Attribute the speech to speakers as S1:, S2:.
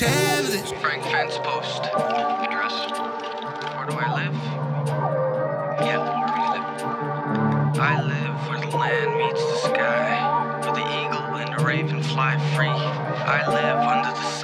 S1: have this.
S2: Frank Fence Post. Address? Where do I live? Yeah, where do you live? I live where the land meets the sky, where the eagle and the raven fly free. I live under the